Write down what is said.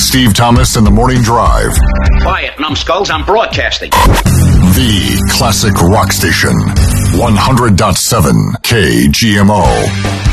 Steve Thomas in the Morning Drive. Quiet, numbskulls, I'm broadcasting. The classic rock station, 100.7 KGMO.